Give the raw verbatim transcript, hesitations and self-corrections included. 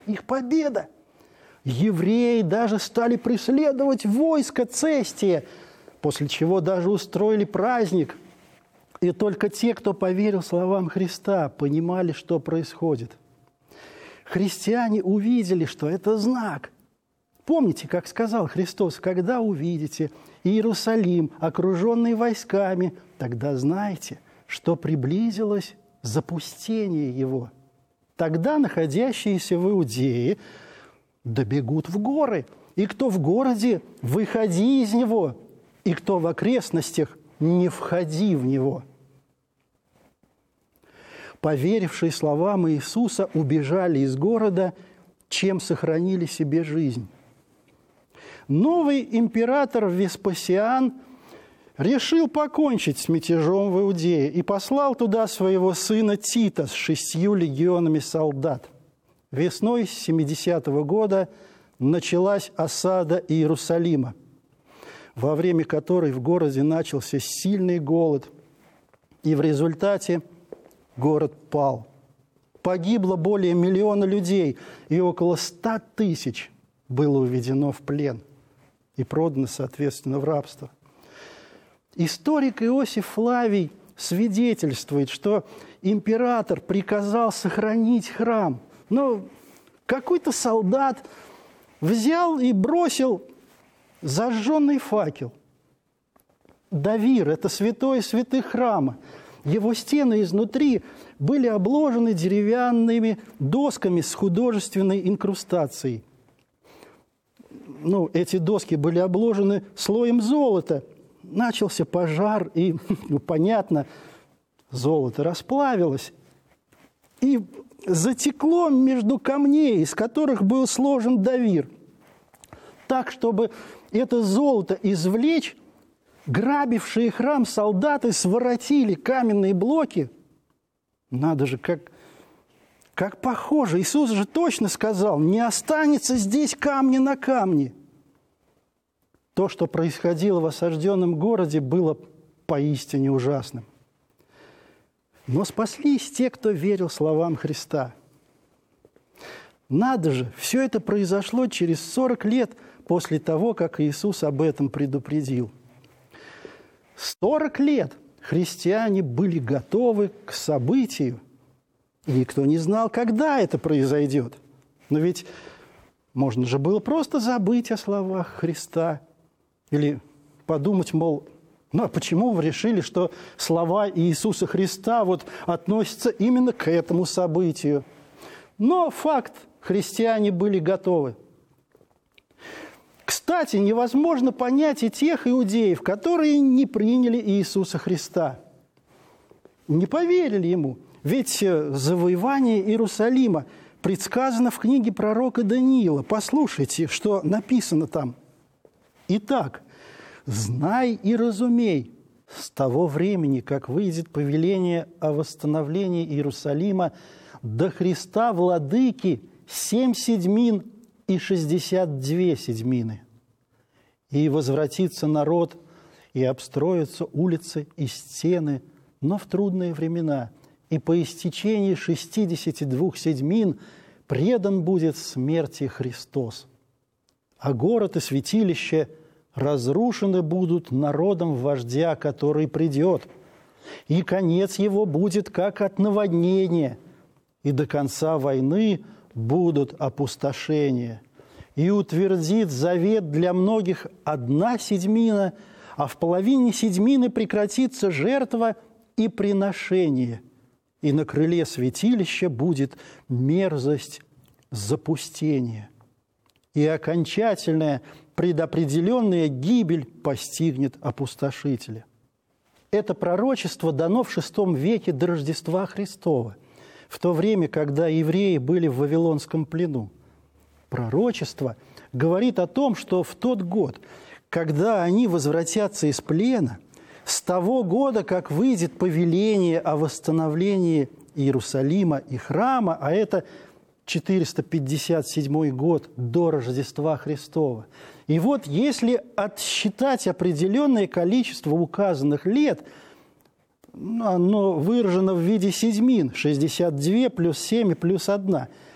их победа. Евреи даже стали преследовать войско Цестия, после чего даже устроили праздник. И только те, кто поверил словам Христа, понимали, что происходит. Христиане увидели, что это знак. Помните, как сказал Христос: когда увидите Иерусалим, окруженный войсками, тогда знайте, что приблизилось запустение его. Тогда находящиеся в Иудее добегут в горы, и кто в городе, выходи из него, и кто в окрестностях, не входи в него. Поверившие словам Иисуса убежали из города, чем сохранили себе жизнь. Новый император Веспасиан решил покончить с мятежом в Иудее и послал туда своего сына Тита с шестью легионами солдат. Весной семидесятого года началась осада Иерусалима, во время которой в городе начался сильный голод, и в результате город пал. Погибло более миллиона людей, и около ста тысяч было уведено в плен и продано, соответственно, в рабство. Историк Иосиф Флавий свидетельствует, что император приказал сохранить храм, но какой-то солдат взял и бросил зажженный факел. Давир – это святое святых храма. Его стены изнутри были обложены деревянными досками с художественной инкрустацией. Ну, эти доски были обложены слоем золота. Начался пожар, и, ну, понятно, золото расплавилось. И затекло между камней, из которых был сложен Давир. Так, чтобы это золото извлечь, грабившие храм солдаты своротили каменные блоки. Надо же, как, как похоже. Иисус же точно сказал: не останется здесь камня на камне. То, что происходило в осажденном городе, было поистине ужасным. Но спаслись те, кто верил словам Христа. Надо же, все это произошло через сорок лет после того, как Иисус об этом предупредил. сорок лет христиане были готовы к событию, и никто не знал, когда это произойдет. Но ведь можно же было просто забыть о словах Христа или подумать, мол, ну а почему вы решили, что слова Иисуса Христа вот относятся именно к этому событию? Но факт, христиане были готовы. Кстати, невозможно понять и тех иудеев, которые не приняли Иисуса Христа, не поверили Ему. Ведь завоевание Иерусалима предсказано в книге пророка Даниила. Послушайте, что написано там. «Итак, знай и разумей, с того времени, как выйдет повеление о восстановлении Иерусалима, до Христа Владыки семь седьмин и шестьдесят две седьмины. И возвратится народ, и обстроятся улицы и стены, но в трудные времена, и по истечении шестидесяти двух седьмин предан будет смерти Христос. А город и святилище разрушены будут народом вождя, который придет, и конец его будет как от наводнения, и до конца войны будут опустошения. И утвердит завет для многих одна седьмина, а в половине седьмины прекратится жертва и приношение, и на крыле святилища будет мерзость запустения. И окончательная предопределенная гибель постигнет опустошителя». Это пророчество дано в шестом веке до Рождества Христова, в то время, когда евреи были в Вавилонском плену. Пророчество говорит о том, что в тот год, когда они возвратятся из плена, с того года, как выйдет повеление о восстановлении Иерусалима и храма, а это четыреста пятьдесят седьмой год до Рождества Христова. И вот если отсчитать определенное количество указанных лет, оно выражено в виде седьмин, шестьдесят два плюс семь плюс одна –